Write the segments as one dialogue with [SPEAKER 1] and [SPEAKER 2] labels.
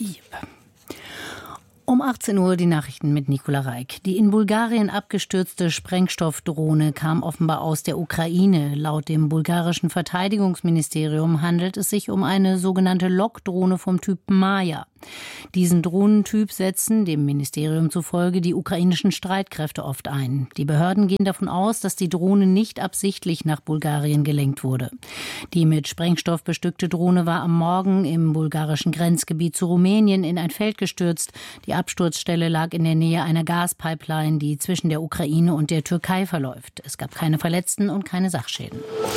[SPEAKER 1] Um 18 Uhr die Nachrichten mit Nicola Reik. Die in Bulgarien abgestürzte Sprengstoffdrohne kam offenbar aus der Ukraine. Laut dem bulgarischen Verteidigungsministerium handelt es sich um eine sogenannte Lockdrohne vom Typ Maja. Diesen Drohnentyp setzen dem Ministerium zufolge die ukrainischen Streitkräfte oft ein. Die Behörden gehen davon aus, dass die Drohne nicht absichtlich nach Bulgarien gelenkt wurde. Die mit Sprengstoff bestückte Drohne war am Morgen im bulgarischen Grenzgebiet zu Rumänien in ein Feld gestürzt. Die Absturzstelle lag in der Nähe einer Gaspipeline, die zwischen der Ukraine und der Türkei verläuft. Es gab keine Verletzten und keine Sachschäden.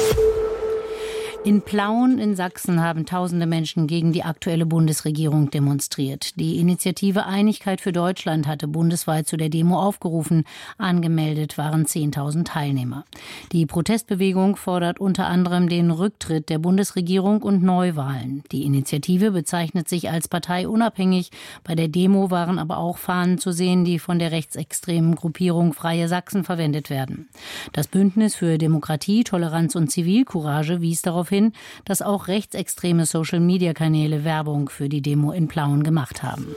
[SPEAKER 1] In Plauen in Sachsen haben tausende Menschen gegen die aktuelle Bundesregierung demonstriert. Die Initiative Einigkeit für Deutschland hatte bundesweit zu der Demo aufgerufen. Angemeldet waren 10.000 Teilnehmer. Die Protestbewegung fordert unter anderem den Rücktritt der Bundesregierung und Neuwahlen. Die Initiative bezeichnet sich als parteiunabhängig. Bei der Demo waren aber auch Fahnen zu sehen, die von der rechtsextremen Gruppierung Freie Sachsen verwendet werden. Das Bündnis für Demokratie, Toleranz und Zivilcourage wies darauf hin, dass auch rechtsextreme Social-Media-Kanäle Werbung für die Demo in Plauen gemacht haben.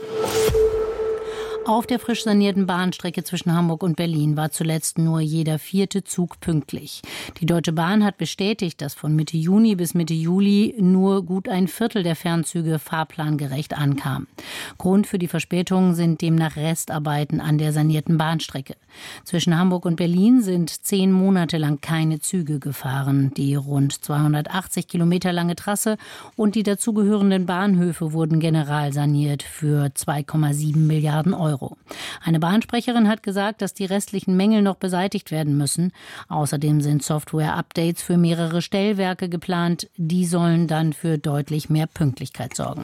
[SPEAKER 1] Auf der frisch sanierten Bahnstrecke zwischen Hamburg und Berlin war zuletzt nur jeder 4. Zug pünktlich. Die Deutsche Bahn hat bestätigt, dass von Mitte Juni bis Mitte Juli nur gut ein Viertel der Fernzüge fahrplangerecht ankam. Grund für die Verspätungen sind demnach Restarbeiten an der sanierten Bahnstrecke. Zwischen Hamburg und Berlin sind 10 Monate lang keine Züge gefahren. Die rund 280 Kilometer lange Trasse und die dazugehörenden Bahnhöfe wurden generalsaniert für 2,7 Milliarden Euro. Eine Bahnsprecherin hat gesagt, dass die restlichen Mängel noch beseitigt werden müssen. Außerdem sind Software-Updates für mehrere Stellwerke geplant. Die sollen dann für deutlich mehr Pünktlichkeit sorgen.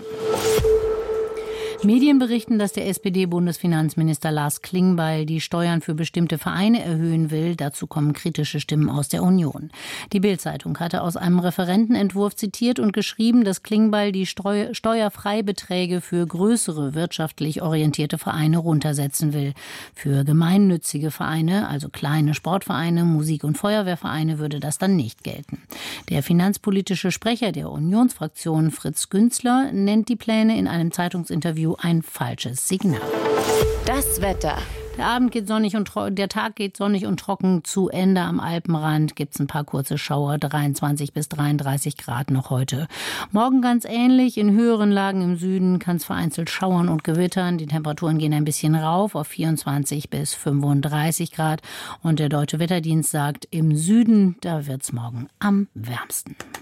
[SPEAKER 1] Medien berichten, dass der SPD-Bundesfinanzminister Lars Klingbeil die Steuern für bestimmte Vereine erhöhen will. Dazu kommen kritische Stimmen aus der Union. Die Bild-Zeitung hatte aus einem Referentenentwurf zitiert und geschrieben, dass Klingbeil die Steuerfreibeträge für größere wirtschaftlich orientierte Vereine runtersetzen will. Für gemeinnützige Vereine, also kleine Sportvereine, Musik- und Feuerwehrvereine, würde das dann nicht gelten. Der finanzpolitische Sprecher der Unionsfraktion Fritz Günzler nennt die Pläne in einem Zeitungsinterview ein falsches Signal.
[SPEAKER 2] Das Wetter.
[SPEAKER 1] Der Tag geht sonnig und trocken zu Ende. Am Alpenrand gibt es ein paar kurze Schauer, 23 bis 33 Grad noch heute. Morgen ganz ähnlich. In höheren Lagen im Süden kann es vereinzelt schauern und gewittern. Die Temperaturen gehen ein bisschen rauf auf 24 bis 35 Grad. Und der Deutsche Wetterdienst sagt, im Süden, da wird es morgen am wärmsten.